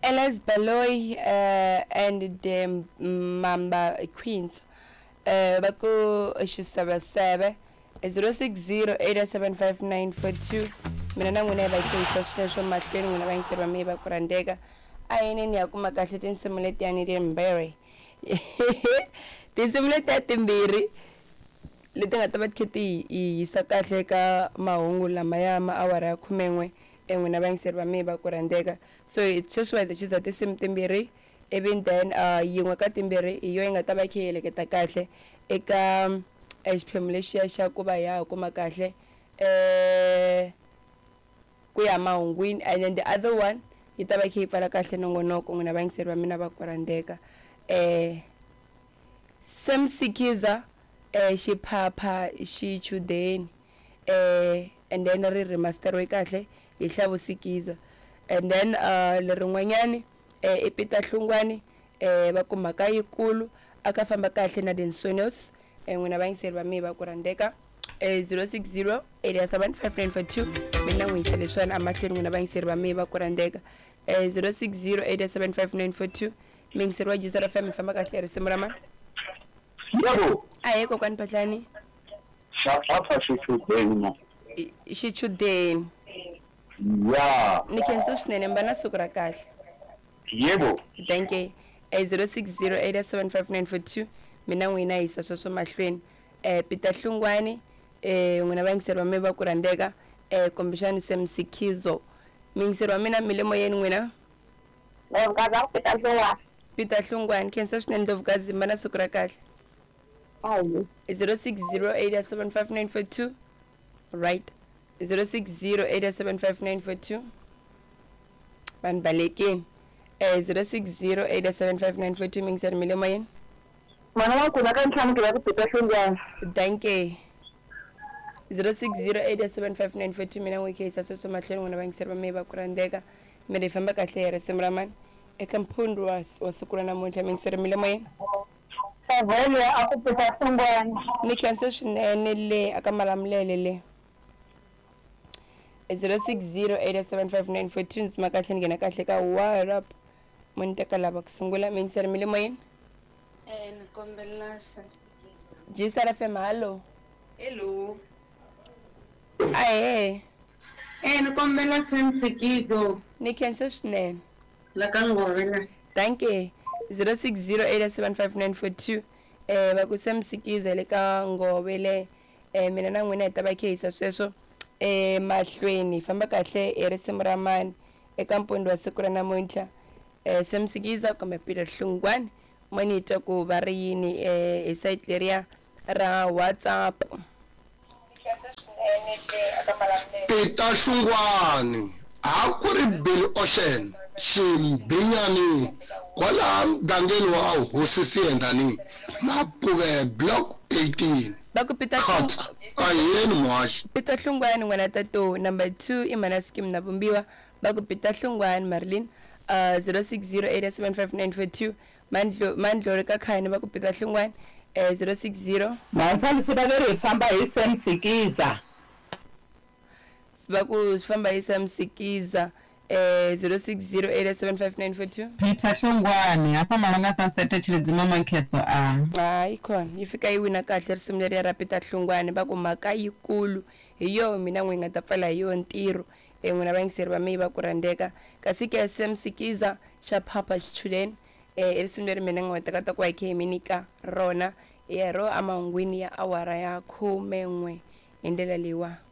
Elas Baloy and the Mamba Queens. Baku Shisabasebe 060875942. Mina whenever I say such so much pain when I say Meba Kurandega. I ain't yakuma gashetin simulate and berry. The simulate that Timbiri. Little at the kitty is Sakasheka Maungu Lamayama Awara Kumenwe. And when I said Meba Kurandega. So it's just why the cheese at the same Timbiri. Even then, you were cutting berry, you ain't a tabaki like a takashe, eka Malaysia, Shakubaya, Kumakashe, Kuyama win, and then the other one, Itabaki Parakashe no no, when I bank said Ramina Bakurandeka, Sem Sikiza, she papa, she chudain, and then a remaster Wekashe, Ishabu Sikiza, and then Lerunganyani. Epita hlungwani bakumaka yikulu akafamba kahle na densonos ngina bayingisela bami bakurandeka 060875942 mina ngiyiseleshwana amahlweni ngina bayingisela bami bakurandeka 060875942 mingiselwa jisara fami famba kahle resimrama yebo ayeko kwaniphahlani shapha shithudeni shithudeni ya nikhenso shinene mbana sukura kahle yebo thank you 060875942 mina ngwina isa so mahlweni Peter Hlungwane ngina bangiselwa meba kurandeka kombishani semsikizo mingiselwa mina milemo yeni ngwina ngaza Peter Hlungwane kensa swinene ndovukazi mbana sukura kahle ayi 060875942 right 060875942 banbalekeni 060875942 mingisani milemo yini mana wakuna kantlhamu ke ba ku Peter Hlungwane thank you 060875942 mina ngikhe so mahlweni ngona bangisela ba meba kurandeka mere famba kahle ya resimraman ekamphundu wasukula namuntlha mingisela milemo yini savele aku Peter Hlungwane nikhense swinene le akamalamulele le 060875942 nzima kahle ngena kahle ka WhatsApp muniteka lava kusungula mingisela milemo yini nikombela sana Jisara FM hello hello aye nikombela semsikizo nikhense swinene la ka Ngovela thank you 060875942 bakusemsikiza le ka Ngovele mina na n'wina hita va khisa sweswo mahlweni famba kahle erisimramani eka mpondo wa siku ra namuntlha semsikiza kumbe Peter Hlungwane monita ku va ri yini site leri ra WhatsApp Peter Hlungwane akuri Bill Ocean Shimbinyani kwala mdangeni wa hosisi endani Mapuve block 18 baku Peter ayeni mwashi Peter Hlungwane ngwana tato number 2 imana scheme na vumbiwa baku Peter Hlungwane Marlin 060875942 mandlo ka khani baku Peter Hlungwane 060 Mansali sibaveri famba hi semsikiza baku famba hi semsikiza 060875942 Peter Hlungwane apha malanga sunset chilidzima mankheso ikhona yifika yiwina kahle risimu leri ra Peter Hlungwane baku mhaka yikulu hi yo mina n'wi nga ta pfala hi yo ntirho n'wina vangiseri va mi va ku randeka kasi ke semsikiza xa Papa Xichudeni risimu leri mina nga ta ku hi minika rona ro amahungwini ya awara ya 11 hi ndlela leyiwa